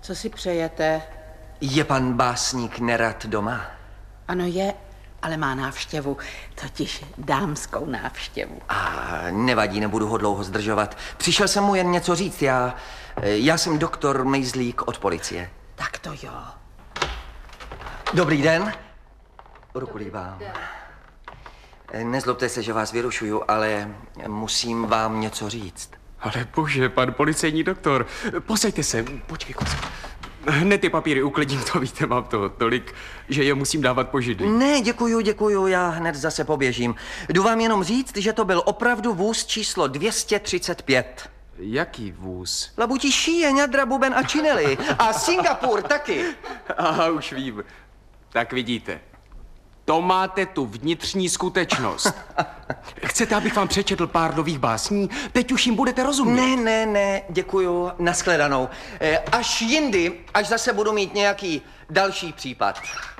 Co si přejete? Je pan básník Nerad doma? Ano, je, ale má návštěvu, totiž dámskou návštěvu. A nevadí, nebudu ho dlouho zdržovat. Přišel jsem mu jen něco říct. Já jsem doktor Mejzlík od policie. Tak to jo. Dobrý den. Ruku líbám. Nezlobte se, že vás vyrušuju, ale musím vám něco říct. Ale bože, pan policejní doktor, posaďte se, počkej, kousek. Hned ty papíry uklidím, to víte, mám toho tolik, že je musím dávat po židli. Ne, děkuju, já hned zase poběžím. Jdu vám jenom říct, že to byl opravdu vůz číslo 235. Jaký vůz? Labutiší je ňadra, buben a činely. A Singapur taky. Aha, už vím. Tak vidíte, to máte tu vnitřní skutečnost. Chcete, abych vám přečetl pár nových básní? Teď už jim budete rozumět. Ne, děkuju, nashledanou. Až jindy, až zase budu mít nějaký další případ.